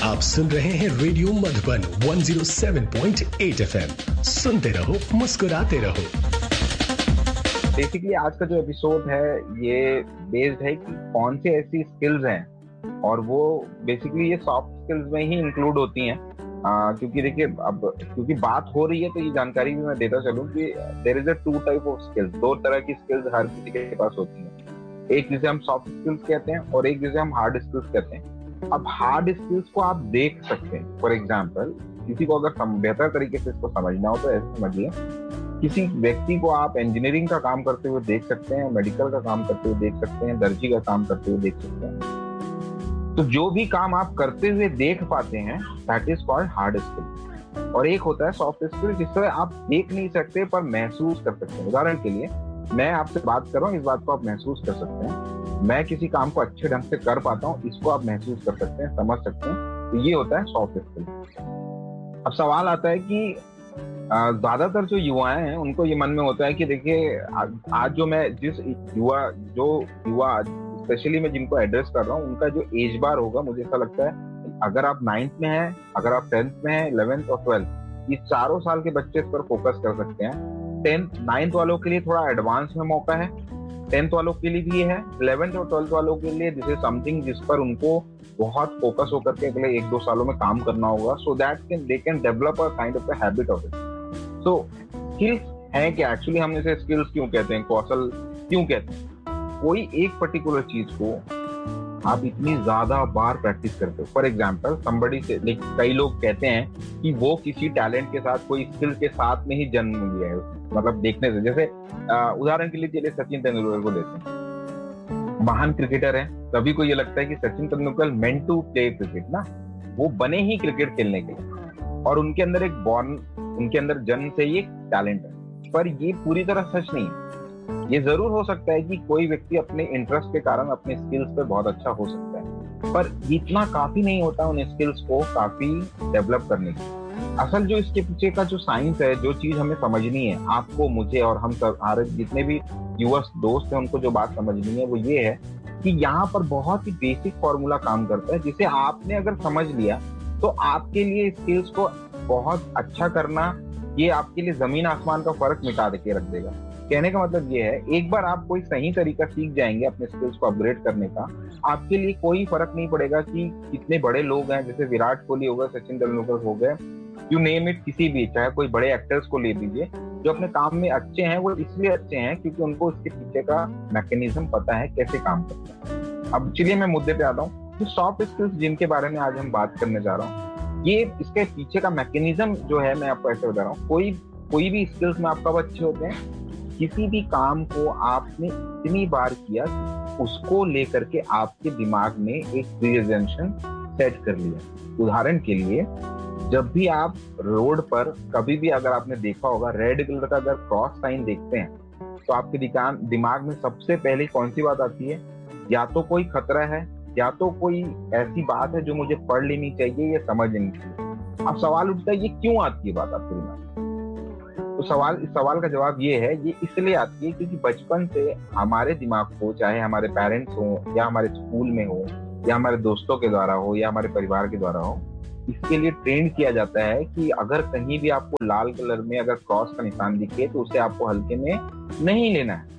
आप सुन रहे हैं रेडियो मधुबन 107.8 FM। सुनते रहो, मुस्कुराते रहो। बेसिकली आज का जो एपिसोड है ये बेस्ड है कि कौन सी ऐसी स्किल्स हैं और वो बेसिकली ये सॉफ्ट स्किल्स में ही इंक्लूड होती हैं। क्योंकि देखिए अब क्योंकि बात हो रही है तो ये जानकारी भी मैं देता चलूं कि there is a to type of skills. दो तरह की स्किल्स हर किसी के पास होती हैं। एक जिसे हम सॉफ्ट स्किल्स कहते हैं और एक जिसे हम हार्ड स्किल्स कहते हैं। अब हार्ड स्किल्स को आप देख सकते हैं। फॉर एग्जाम्पल किसी को अगर बेहतर तरीके से इसको समझना हो तो ऐसे समझिए, किसी व्यक्ति को आप इंजीनियरिंग का काम करते हुए देख सकते हैं, मेडिकल का काम करते हुए देख सकते हैं, दर्जी का काम करते हुए देख सकते हैं। तो जो भी काम आप करते हुए देख पाते हैं that is called hard skill. और एक होता है सॉफ्ट स्किल जिससे आप देख नहीं सकते पर महसूस कर सकते हैं। उदाहरण के लिए मैं आपसे बात कर रहा हूँ, इस बात को आप महसूस कर सकते हैं। मैं किसी काम को अच्छे ढंग से कर पाता हूँ, इसको आप महसूस कर सकते हैं, समझ सकते हैं। तो ये होता है सॉफ्ट स्किल। अब सवाल आता है कि ज्यादातर जो युवाएं हैं उनको ये मन में होता है कि देखिए आज जो मैं जिस युवा स्पेशली मैं जिनको एड्रेस कर रहा हूँ उनका जो एज बार होगा, मुझे ऐसा लगता है अगर आप 9th में हैं, अगर आप 10th में हैं, 11th और 12th, ये चारों साल के बच्चे इस पर फोकस कर सकते हैं। 9th वालों के लिए थोड़ा एडवांस में मौका है, 10th वालों के लिए भी है, 11th और 12th वालों के लिए दिस इज समथिंग जिस पर उनको बहुत फोकस होकर के अगले 1-2 सालों में काम करना होगा, so that they can develop a kind of a habit of it. So skills है कि एक्चुअली हम इसे स्किल्स क्यों कहते हैं, कौशल क्यों कहते हैं? कोई एक पर्टिकुलर चीज को आप इतनी ज्यादा बार प्रैक्टिस करते हो। फॉर एग्जाम्पल समबडी से कई लोग कहते हैं कि वो किसी टैलेंट के साथ, कोई स्किल के साथ में ही जन्म लिया है, मतलब देखने से। जैसे उदाहरण के लिए चलिए सचिन तेंदुलकर को लेते हैं, महान क्रिकेटर है। सभी को ये लगता है कि Sachin Tendulkar meant to play cricket ना, वो बने ही क्रिकेट खेलने के लिए और उनके अंदर जन्म से ही एक टैलेंट है। पर ये पूरी तरह सच नहीं है। ये जरूर हो सकता है कि कोई व्यक्ति अपने इंटरेस्ट के कारण अपने स्किल्स पे बहुत अच्छा हो सकता है, पर इतना काफी नहीं होता उन स्किल्स को काफी डेवलप करने की। असल जो इसके पीछे का जो साइंस है, जो चीज हमें समझनी है, आपको, मुझे और हम सब जितने भी युवा दोस्त हैं उनको जो बात समझनी है वो ये है कि यहाँ पर बहुत ही बेसिक फॉर्मूला काम करता है, जिसे आपने अगर समझ लिया तो आपके लिए स्किल्स को बहुत अच्छा करना, ये आपके लिए जमीन आसमान का फर्क मिटा के रख देगा। कहने का मतलब ये है, एक बार आप कोई सही तरीका सीख जाएंगे अपने स्किल्स को अपग्रेड करने का, आपके लिए कोई फर्क नहीं पड़ेगा कि कितने बड़े लोग हैं, जैसे विराट कोहली हो गए, सचिन तेंदुलकर हो गए, यू नेम इट, किसी भी, चाहे कोई बड़े एक्टर्स को ले लीजिए, जो अपने काम में अच्छे हैं वो इसलिए अच्छे हैं क्योंकि उनको उसके पीछे का मैकेनिज्म पता है, कैसे काम करता है। अब चलिए मैं मुद्दे पे आता हूँ कि सॉफ्ट स्किल्स जिनके बारे में आज हम बात करने जा रहा हूँ, ये इसके पीछे का मैकेनिज्म जो है मैं आपको ऐसे बता रहा हूँ। कोई भी स्किल्स में आपका अच्छे होते हैं, किसी भी काम को आपने इतनी बार किया उसको लेकर के आपके दिमाग में एक प्री-असेंप्शन सेट कर लिया। उदाहरण के लिए जब भी आप रोड पर कभी भी अगर आपने देखा होगा रेड कलर का अगर क्रॉस साइन देखते हैं तो आपके दिमाग में सबसे पहले कौन सी बात आती है? या तो कोई खतरा है, या तो कोई ऐसी बात है जो मुझे पढ़ लेनी चाहिए या समझ लेनी चाहिए। अब सवाल उठता है ये क्यों आती है बात आपके दिमाग में? तो इस सवाल का जवाब ये है, ये इसलिए आती है क्योंकि बचपन से हमारे दिमाग को, चाहे हमारे पेरेंट्स हो या हमारे स्कूल में हो या हमारे दोस्तों के द्वारा हो या हमारे परिवार के द्वारा हो, इसके लिए ट्रेन किया जाता है कि अगर कहीं भी आपको लाल कलर में अगर क्रॉस का निशान दिखे तो उसे आपको हल्के में नहीं लेना है।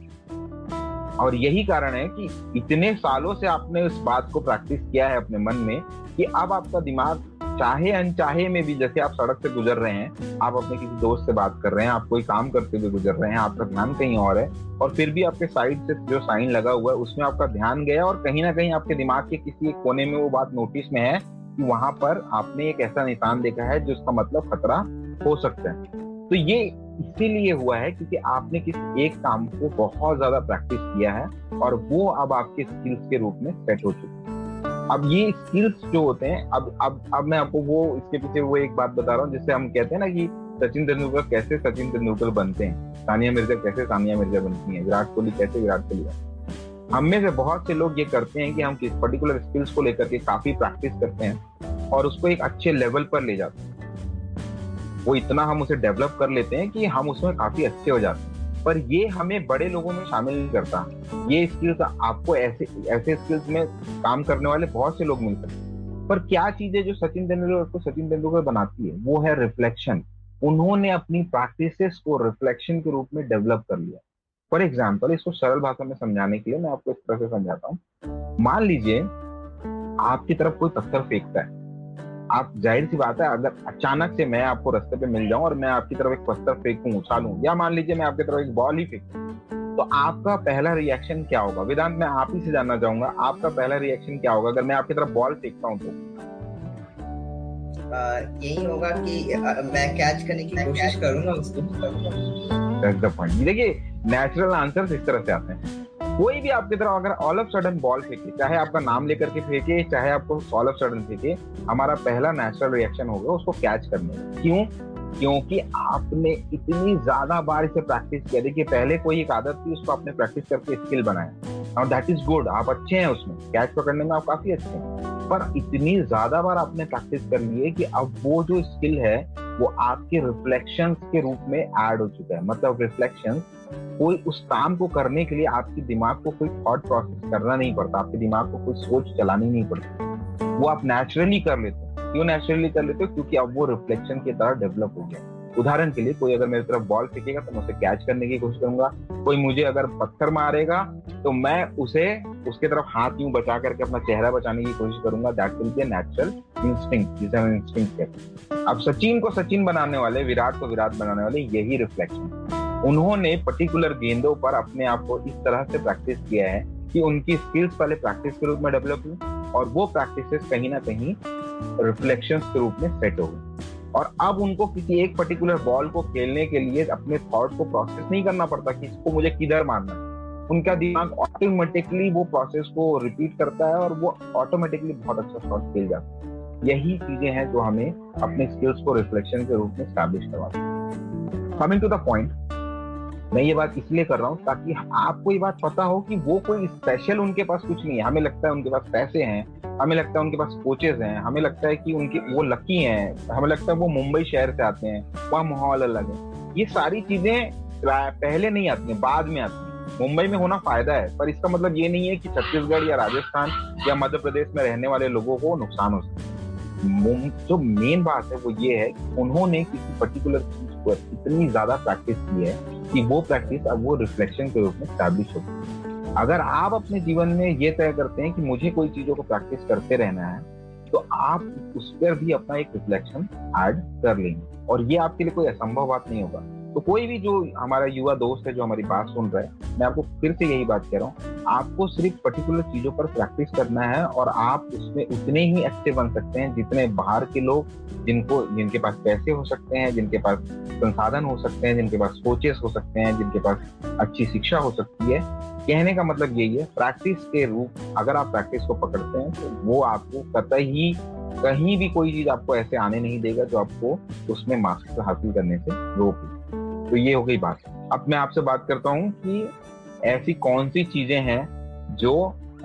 और यही कारण है कि इतने सालों से आपने उस बात को प्रैक्टिस किया है अपने मन में कि अब आपका दिमाग चाहे अनचाहे में भी, जैसे आप सड़क से गुजर रहे हैं, आप अपने किसी दोस्त से बात कर रहे हैं, आप कोई काम करते हुए गुजर रहे हैं, आपका ध्यान कहीं और है और फिर भी आपके साइड से जो साइन लगा हुआ है उसमें आपका ध्यान गया और कहीं ना कहीं आपके दिमाग के किसी एक कोने में वो बात नोटिस में है कि वहां पर आपने एक ऐसा निशान देखा है जिसका मतलब खतरा हो सकता है। तो ये इसीलिए हुआ है क्योंकि आपने किसी एक काम को बहुत ज्यादा प्रैक्टिस किया है और वो अब आपके स्किल्स के रूप में सेट हो चुके हैं। अब ये स्किल्स जो होते हैं, अब मैं आपको वो इसके पीछे वो एक बात बता रहा हूँ जिससे हम कहते हैं ना कि सचिन तेंदुलकर कैसे सचिन तेंदुलकर बनते हैं, सानिया मिर्जा कैसे सानिया मिर्जा बनती हैं, विराट कोहली कैसे विराट कोहली बनते हैं। हम में से बहुत से लोग ये करते हैं कि हम किस पर्टिकुलर स्किल्स को लेकर के काफी प्रैक्टिस करते हैं और उसको एक अच्छे लेवल पर ले जाते हैं। वो इतना हम उसे डेवलप कर लेते हैं कि हम उसमें काफी अच्छे हो जाते हैं, पर ये हमें बड़े लोगों में शामिल नहीं करता। ये स्किल्स आपको ऐसे स्किल्स में काम करने वाले बहुत से लोग मिल सकते हैं पर क्या चीज है जो सचिन तेंदुलकर को सचिन तेंदुलकर बनाती है, वो है रिफ्लेक्शन। उन्होंने अपनी प्रैक्टिसेस को रिफ्लेक्शन के रूप में डेवलप कर लिया। फॉर एग्जाम्पल, इसको सरल भाषा में समझाने के लिए मैं आपको इस तरह से समझाता हूँ। मान लीजिए आपकी तरफ कोई पत्थर फेंकता है, आप जाहिर सी बात है अगर अचानक से मैं आपको रास्ते पे मिल जाऊं और मैं आपकी तरफ एक पत्थर फेंकूं, उछालूं, या मान लीजिए मैं आपकी तरफ एक बॉल ही फेंकूं, तो आपका पहला रिएक्शन क्या होगा? वेदांत, मैं आप ही से जानना चाहूंगा, आपका पहला रिएक्शन क्या होगा अगर मैं आपकी तरफ बॉल फेंकता हूं तो? यही होगा कि मैं कैच करने की कोशिश करूंगा उसको। देखिए, नेचुरल आंसर इस तरह से आते हैं। कोई भी आपकी तरफ अगर ऑल ऑफ सडन बॉल फेंके, चाहे आपका नाम लेकर के फेंके, चाहे आपको ऑल ऑफ सडन फेंके, हमारा पहला नेचुरल रिएक्शन होगा उसको कैच करने का। क्यों? क्योंकि आपने इतनी ज्यादा बार इसे प्रैक्टिस किया। देखिए, पहले कोई एक आदत थी, उसको आपने प्रैक्टिस करके स्किल बनाया और दैट इज गुड, आप अच्छे हैं उसमें, कैच पकड़ने में आप काफी अच्छे हैं। पर इतनी ज्यादा बार आपने प्रैक्टिस कर ली है कि अब वो जो स्किल है वो आपके रिफ्लेक्शंस के रूप में ऐड हो चुका है। मतलब रिफ्लेक्शन, कोई उस काम को करने के लिए आपके दिमाग को कोई थॉट प्रोसेस करना नहीं पड़ता, आपके दिमाग को कोई सोच चलानी नहीं पड़ती, वो आप नेचुरली कर लेते हो। क्यों नेचुरली कर लेते हो? क्योंकि अब वो रिफ्लेक्शन की तरह डेवलप हो गया। उदाहरण के लिए, कोई अगर मेरी तरफ बॉल फेंकेगा तो मैं उसे कैच करने की कोशिश करूंगा। कोई मुझे अगर पत्थर मारेगा तो मैं उसे उसके तरफ हाथ यूं बचा करके अपना चेहरा बचाने की कोशिश करूंगा। That will be a natural instinct, जिसे हम इंस्टिंक्ट कहते हैं। अब सचिन को सचिन बनाने वाले, विराट को विराट बनाने वाले यही रिफ्लेक्शन। उन्होंने पर्टिकुलर गेंदों पर अपने आप को इस तरह से प्रैक्टिस किया है कि उनकी स्किल्स पहले प्रैक्टिस के रूप में डेवलप हुई और वो प्रैक्टिसेस कहीं ना कहीं रिफ्लेक्शंस के रूप में सेट हो गई। और अब उनको किसी एक पर्टिकुलर बॉल को खेलने के लिए अपने थॉट को प्रोसेस नहीं करना पड़ता कि इसको मुझे किधर मारना है। उनका दिमाग ऑटोमेटिकली वो प्रोसेस को रिपीट करता है और वो ऑटोमेटिकली बहुत अच्छा शॉट खेल जाता है। यही चीजें हैं जो हमें अपने स्किल्स को रिफ्लेक्शन के रूप में एस्टैब्लिश करवाती है। कमिंग टू द पॉइंट, मैं ये बात इसलिए कर रहा हूँ ताकि आपको ये बात पता हो कि वो कोई स्पेशल उनके पास कुछ नहीं है। हमें लगता है उनके पास पैसे हैं, हमें लगता है उनके पास कोचेस हैं, हमें लगता है कि उनके वो लकी हैं, हमें लगता है वो मुंबई शहर से आते हैं, वहाँ माहौल अलग है। ये सारी चीजें पहले नहीं आती हैं, बाद में आती हैं। मुंबई में होना फायदा है, पर इसका मतलब ये नहीं है कि छत्तीसगढ़ या राजस्थान या मध्य प्रदेश में रहने वाले लोगों को नुकसान हो सकता है। जो मेन बात है वो ये है कि उन्होंने किसी पर्टिकुलर चीज पर इतनी ज्यादा प्रैक्टिस की है कि वो प्रैक्टिस अब वो रिफ्लेक्शन के रूप में एस्टैब्लिश होती है। अगर आप अपने जीवन में ये तय करते हैं कि मुझे कोई चीजों को प्रैक्टिस करते रहना है, तो आप उस पर भी अपना एक रिफ्लेक्शन ऐड कर लेंगे और ये आपके लिए कोई असंभव बात नहीं होगा। तो कोई भी जो हमारा युवा दोस्त है जो हमारी बात सुन रहा है, मैं आपको फिर से यही बात कह रहा हूँ, आपको सिर्फ पर्टिकुलर चीजों पर प्रैक्टिस करना है और आप उसमें उतने ही अच्छे बन सकते हैं जितने बाहर के लोग, जिनके पास पैसे हो सकते हैं, जिनके पास संसाधन हो सकते हैं, जिनके पास कोचेस हो सकते हैं, जिनके पास अच्छी शिक्षा हो सकती है। कहने का मतलब यही है, प्रैक्टिस के रूप, अगर आप प्रैक्टिस को पकड़ते हैं तो वो आपको कतई कहीं भी कोई चीज आपको ऐसे आने नहीं देगा जो आपको उसमें मास्टर हासिल करने से रोके। तो ये हो गई बात। अब मैं आपसे बात करता हूँ कि ऐसी कौन सी चीजें हैं जो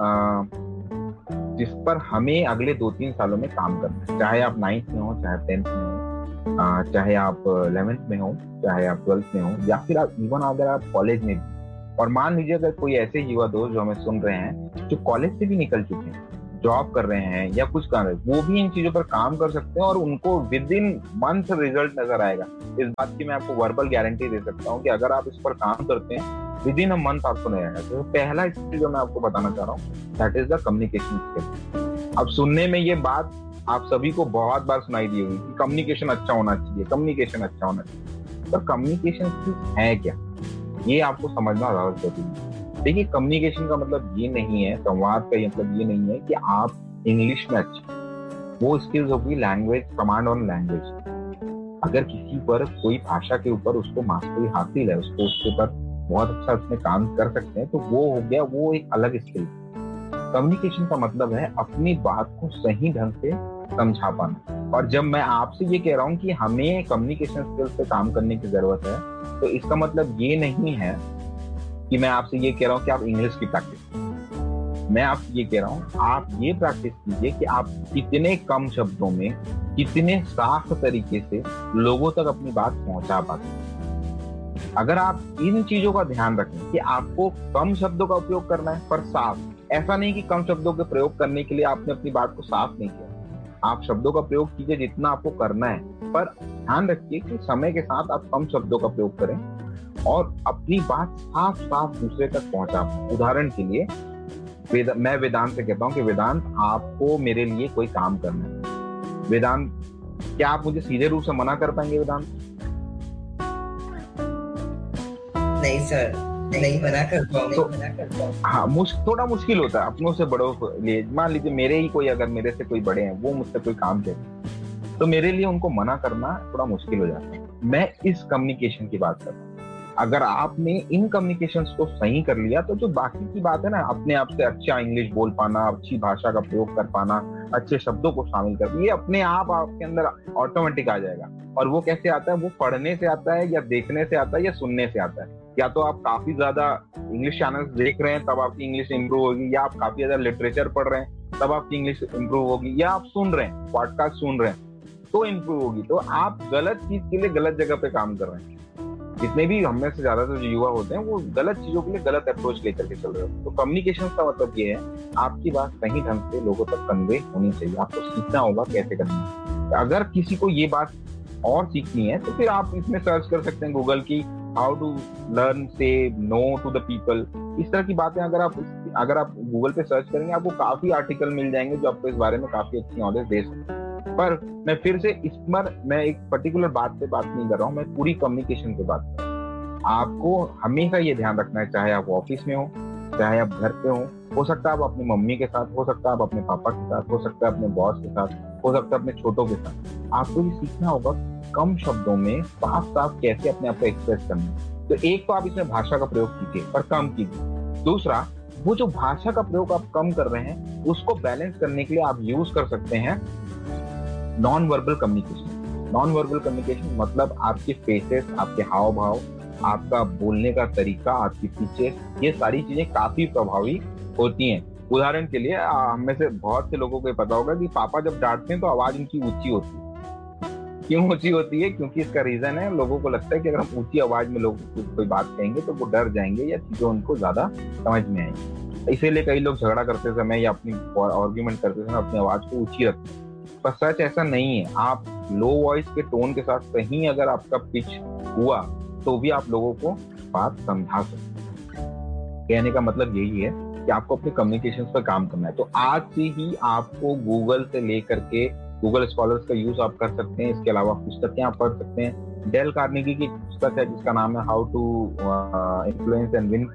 जिस पर हमें अगले 2-3 सालों में काम करना है। चाहे आप 9th में हो, चाहे 10th में हो, चाहे आप 11th में हो, चाहे आप 12th में हो, या फिर आप इवन अगर आप कॉलेज में भी। और मान लीजिए अगर कोई ऐसे युवा दोस्त जो हमें सुन रहे हैं जो कॉलेज से भी निकल चुके हैं, जॉब कर रहे हैं या कुछ कर रहे हैं, वो भी इन चीजों पर काम कर सकते हैं और उनको विद इन मंथ रिजल्ट नजर आएगा। इस बात की मैं आपको वर्बल गारंटी दे सकता हूँ कि अगर आप इस पर काम करते हैं विद इन अ मंथ आपको नहीं आएगा। तो पहला स्किल जो मैं आपको बताना चाह रहा हूँ, that is the communication skill. अब सुनने में ये बात आप सभी को बहुत बार सुनाई दी होगी कि कम्युनिकेशन अच्छा होना चाहिए, कम्युनिकेशन अच्छा होना चाहिए। पर कम्युनिकेशन स्किल्स है क्या, ये आपको समझना ज्यादा जरूरी है। देखिए, कम्युनिकेशन का मतलब ये नहीं है, संवाद का मतलब ये नहीं है कि आप इंग्लिश में अच्छे। वो स्किल्स होगी लैंग्वेज, कमांड ऑन लैंग्वेज। अगर किसी पर कोई भाषा के ऊपर उसको मास्टरी हासिल है, उसको उसके ऊपर बहुत अच्छा उसमें काम कर सकते हैं, तो वो हो गया, वो एक अलग स्किल। कम्युनिकेशन का मतलब है अपनी बात को सही ढंग से समझा पाना। और जब मैं आपसे ये कह रहा हूँ कि हमें कम्युनिकेशन स्किल्स पे काम करने की जरूरत है, तो इसका मतलब ये नहीं है कि मैं आपसे ये कह रहा हूँ कि आप इंग्लिश की प्रैक्टिस कीजिए। मैं आपसे ये कह रहा हूँ आप ये प्रैक्टिस कीजिए कि आप कितने कम शब्दों में, कितने साफ तरीके से लोगों तक अपनी बात पहुंचा पाते हैं। अगर आप इन चीजों का ध्यान रखें कि आपको कम शब्दों का उपयोग करना है पर साफ, ऐसा नहीं कि कम शब्दों के प्रयोग करने के लिए आपने अपनी बात को साफ नहीं किया, आप शब्दों का प्रयोग कीजिए जितना आपको करना है, पर ध्यान रखिए कि समय के साथ आप कम शब्दों का प्रयोग करें और अपनी बात साफ साफ दूसरे तक पहुंचा पाएं। उदाहरण के लिए मैं वेदांत से कहता हूँ कि वेदांत, आपको मेरे लिए कोई काम करना है। वेदांत, क्या आप मुझे सीधे रूप से मना कर पाएंगे वेदांत? नहीं सर, नहीं मना कर पाऊंगा। हाँ, थोड़ा मुश्किल होता है अपनों से बड़ों के लिए। मान लीजिए मेरे ही कोई, अगर मेरे से कोई बड़े हैं, वो मुझसे कोई काम कहते हैं, तो मेरे लिए उनको मना करना थोड़ा मुश्किल हो जाता है। मैं इस कम्युनिकेशन की बात कर रहा हूँ। अगर आपने इन कम्युनिकेशंस को सही कर लिया तो जो बाकी की बात है ना, अपने आप से अच्छा इंग्लिश बोल पाना, अच्छी भाषा का प्रयोग कर पाना, अच्छे शब्दों को शामिल कर, ये अपने आप आपके अंदर ऑटोमेटिक आ जाएगा। और वो कैसे आता है? वो पढ़ने से आता है, या देखने से आता है, या सुनने से आता है। या तो आप काफी ज्यादा इंग्लिश चैनल्स देख रहे हैं तब आपकी इंग्लिश इंप्रूव होगी, या आप काफी ज्यादा लिटरेचर पढ़ रहे हैं तब आपकी इंग्लिश इंप्रूव होगी, या आप सुन रहे हैं, पॉडकास्ट सुन रहे हैं तो इंप्रूव होगी। तो आप गलत चीज के लिए गलत जगह पे काम कर रहे हैं। जितने भी हम में से ज्यादातर जो युवा होते हैं वो गलत चीजों के लिए गलत अप्रोच लेकर के चल रहे हो। तो कम्युनिकेशन का मतलब ये है, आपकी बात सही ढंग से लोगों तक कन्वे होनी चाहिए। आपको सीखना होगा कैसे करना है। अगर किसी को ये बात और सीखनी है तो फिर आप इसमें सर्च कर सकते हैं गूगल की, हाउ टू लर्न से नो टू द पीपल। इस तरह की बातें अगर आप गूगल पे सर्च करेंगे, आपको काफी आर्टिकल मिल जाएंगे जो आपको इस बारे में काफी अच्छी नॉलेज दे सकते हैं। पर मैं फिर से इस पर मैं एक पर्टिकुलर बात पे बात नहीं कर रहा हूँ, मैं पूरी कम्युनिकेशन पे बात कर रहा हूँ। आपको हमेशा ये ध्यान रखना है, चाहे आप ऑफिस में हो, चाहे आप घर पे हो सकता है आप अपनी मम्मी के साथ, हो सकता है आप अपने पापा के साथ, हो सकता है अपने बॉस के साथ, हो सकता है अपने छोटों के साथ। आपको ये सीखना होगा कम शब्दों में साफ साफ कैसे अपने आप को एक्सप्रेस करना है। तो एक तो आप इसमें भाषा का प्रयोग कीजिए, पर कम कीजिए। दूसरा, वो जो भाषा का प्रयोग आप कम कर रहे हैं उसको बैलेंस करने के लिए आप यूज कर सकते हैं non verbal communication. Non verbal communication मतलब आपके फेसेस, आपके हाव भाव, आपका बोलने का तरीका, आपकी फीचर्स, ये सारी चीजें काफी प्रभावी होती हैं। उदाहरण के लिए हम में से बहुत से लोगों को पता होगा कि पापा जब डांटते हैं तो आवाज उनकी ऊंची होती है। क्यों ऊंची होती है? क्योंकि इसका रीजन है, लोगों को लगता है कि अगर हम ऊंची आवाज में लोग कोई बात कहेंगे तो वो डर जाएंगे या चीजें उनको ज्यादा समझ में आएंगी। इसीलिए कई लोग झगड़ा करते समय या अपनी आर्ग्यूमेंट करते समय अपनी आवाज को ऊंची रखते हैं। पर सच ऐसा नहीं है। आप लो वॉइस के टोन के साथ कहीं अगर आपका पिच हुआ तो भी आप लोगों को बात समझा सकते हैं। कहने का मतलब यही है कि आपको अपने कम्युनिकेशन पर काम करना है। तो आज से ही आपको गूगल से लेकर के गूगल स्कॉलर्स का यूज आप कर सकते हैं। इसके अलावा पुस्तकें आप पढ़ सकते हैं। डेल कार्नेगी की पुस्तक है जिसका नाम है how to influence and win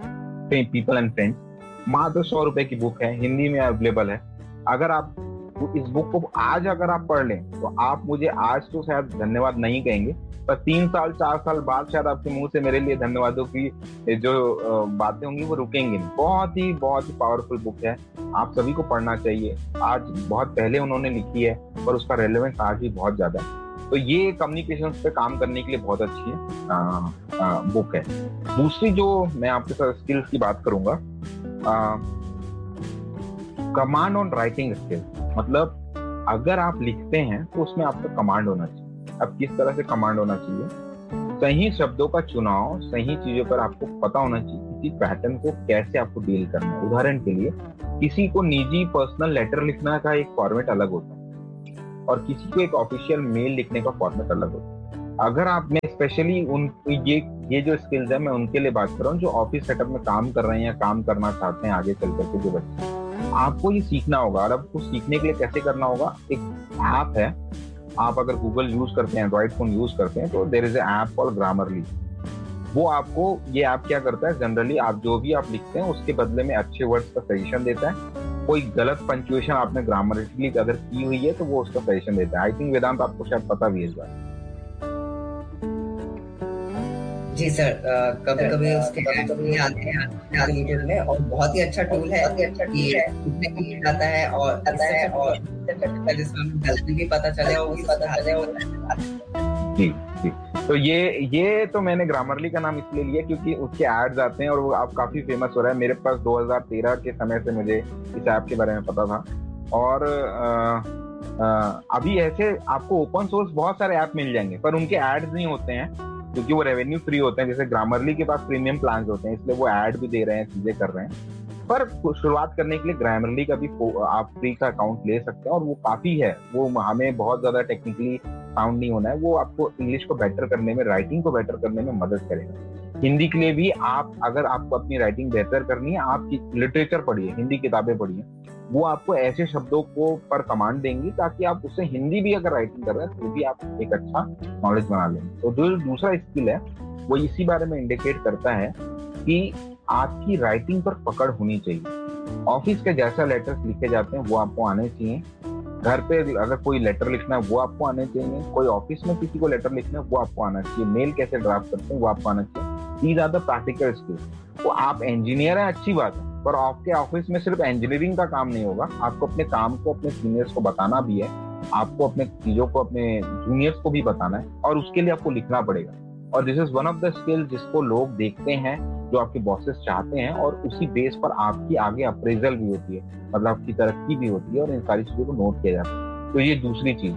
people and friends. मात्र 100 रुपए की बुक है, हिंदी में अवेलेबल है। अगर आप इस बुक को आज अगर आप पढ़ लें तो आप मुझे आज तो शायद धन्यवाद नहीं कहेंगे, पर 3 साल 4 साल बाद शायद आपके मुंह से मेरे लिए धन्यवादों की जो बातें होंगी वो रुकेंगी नहीं। बहुत ही पावरफुल बुक है, आप सभी को पढ़ना चाहिए। आज बहुत पहले उन्होंने लिखी है पर उसका रेलेवेंस आज भी बहुत ज्यादा है। तो ये कम्युनिकेशन पे काम करने के लिए बहुत अच्छी बुक है। दूसरी जो मैं आपके साथ स्किल्स की बात करूंगा, कमांड ऑन राइटिंग स्किल। मतलब अगर आप लिखते हैं तो उसमें आपका कमांड होना चाहिए। अब किस तरह से कमांड होना चाहिए? सही शब्दों का चुनाव, सही चीजों पर आपको पता होना चाहिए किसी पैटर्न को कैसे आपको डील करना है। उदाहरण के लिए किसी को निजी पर्सनल लेटर लिखना का एक फॉर्मेट अलग होता है और किसी को एक ऑफिशियल मेल लिखने का फॉर्मेट अलग होता है। अगर आप में स्पेशली ये जो स्किल्स है मैं उनके लिए बात कर रहा हूँ जो ऑफिस सेटअप में काम कर रहे हैं या काम करना चाहते हैं आगे चल करके जो बच्चे, आपको ये सीखना होगा। और आपको सीखने के लिए कैसे करना होगा, एक ऐप है, आप अगर गूगल यूज करते हैं, एंड्रॉइड फोन यूज करते हैं तो there is a app called Grammarly. वो आपको ये ऐप क्या करता है, जनरली आप जो भी आप लिखते हैं उसके बदले में अच्छे वर्ड्स का सजेशन देता है। कोई गलत पंक्चुएशन आपने ग्रामरली अगर की हुई है तो वो उसका सजेशन देता है। आई थिंक वेदांत आपको शायद पता भी है इस बार। जी सर, कभी कभी उसके भी आते हैं यूट्यूब में और बहुत ही अच्छा टूल है कि आता है और जिसमें गलती भी पता चले जी जी। तो ये तो मैंने ग्रामरली का नाम इसलिए लिया क्योंकि उसके एड्स आते हैं और वो आप काफी फेमस हो रहा है। मेरे पास 2013 के समय से मुझे इस ऐप के बारे में पता था। और अभी ऐसे आपको ओपन सोर्स बहुत सारे ऐप मिल जाएंगे पर उनके एड्स नहीं होते हैं क्योंकि वो रेवेन्यू फ्री होते हैं। जैसे ग्रामरली के पास प्रीमियम प्लान होते हैं इसलिए वो ऐड भी दे रहे हैं, चीजें कर रहे हैं। पर शुरुआत करने के लिए ग्रामरली का भी आप फ्री का अकाउंट ले सकते हैं, और वो काफी है। वो हमें बहुत ज्यादा टेक्निकली साउंड नहीं होना है, वो आपको इंग्लिश को बेटर करने में, राइटिंग को बेटर करने में मदद करेगा। हिंदी के लिए भी आप, अगर आपको अपनी राइटिंग बेहतर करनी है, आप लिटरेचर पढ़िए, हिंदी किताबें पढ़िए, वो आपको ऐसे शब्दों को पर कमांड देंगी ताकि आप उससे हिंदी भी अगर राइटिंग कर रहे हैं तो भी आप एक अच्छा नॉलेज बना लेंगे। तो जो दूसरा स्किल है वो इसी बारे में इंडिकेट करता है कि आपकी राइटिंग पर पकड़ होनी चाहिए। ऑफिस के जैसा लेटर्स लिखे जाते हैं वो आपको आने चाहिए। घर पे अगर कोई लेटर लिखना है वो आपको आने चाहिए। कोई ऑफिस में किसी को लेटर लिखना है वो आपको आना चाहिए। मेल कैसे ड्राफ्ट करते हैं वो आपको आना चाहिए। These are the practical skills. तो आप इंजीनियर हैं, अच्छी बात है, पर आपके ऑफिस में सिर्फ इंजीनियरिंग का काम नहीं होगा। आपको अपने काम को अपने सीनियर्स को बताना भी है, आपको अपने चीजों को अपने जूनियर्स को भी बताना है, और उसके लिए आपको लिखना पड़ेगा। और this is one of the skills जिसको लोग देखते हैं, जो आपके बॉसेस चाहते हैं, और उसी बेस पर आपकी आगे अप्रेजल भी होती है, मतलब आपकी तरक्की भी होती है, और इन सारी चीजों को नोट किया जाता है। तो ये दूसरी चीज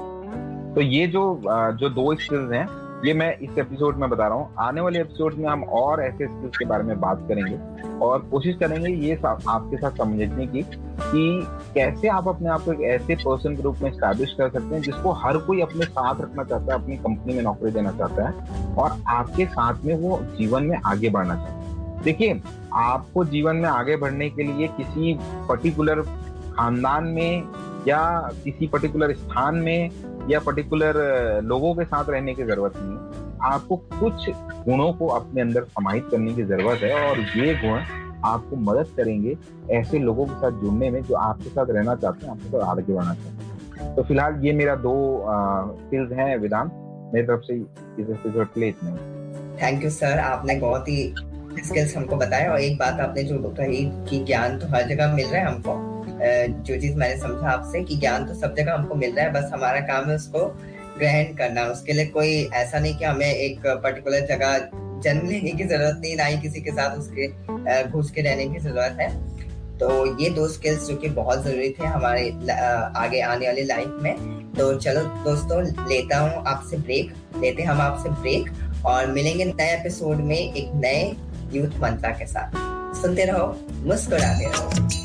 है। तो ये जो दो स्किल्स हैं ये मैं इस एपिसोड में बता रहा हूँ। आने वाले एपिसोड में हम और ऐसे स्किल्स के बारे में बात करेंगे, और कोशिश करेंगे ये आपके साथ समझने की कि कैसे आप अपने आप को एक ऐसे पर्सन के रूप में एस्टैब्लिश कर सकते हैं जिसको हर कोई अपने साथ रखना चाहता है, अपनी कंपनी में नौकरी देना चाहता है, और आपके साथ में वो जीवन में आगे बढ़ना चाहता है। देखिए, आपको जीवन में आगे बढ़ने के लिए किसी पर्टिकुलर खानदान में या किसी पर्टिकुलर स्थान में या पर्टिकुलर लोगों के साथ रहने की जरूरत नहीं है। आपको कुछ गुणों को अपने अंदर समाहित करने की जरूरत है, और ये गुण आपको मदद करेंगे ऐसे लोगों के साथ जुड़ने में जो आपके साथ रहना चाहते हैं, आपके साथ आगे बढ़ना चाहते हैं। तो फिलहाल ये मेरा 2 स्किल्स हैं वेदांत, मेरी तरफ से इस एपिसोड के लिए इतना ही। थैंक यू सर, आपने बहुत ही स्किल्स हमको बताया। और एक बात आपने जो कही कि ज्ञान तो हर जगह मिल रहा है हमको, जो चीज मैंने समझा आपसे कि ज्ञान तो सब जगह हमको मिल रहा है, बस हमारा काम है उसको ग्रहण करना। उसके लिए कोई ऐसा नहीं कि हमें एक पर्टिकुलर जगह जन्म लेने की जरूरत नहीं, ना ही किसी के साथ उसके घुस के रहने की जरूरत है। तो ये 2 स्किल्स जो कि बहुत जरूरी थे हमारे आगे आने वाली लाइफ में। तो चलो दोस्तों, लेते हैं हम आपसे ब्रेक, और मिलेंगे नए एपिसोड में एक नए यूथ मंत्रा के साथ। सुनते रहो, मुस्कुराते रहो।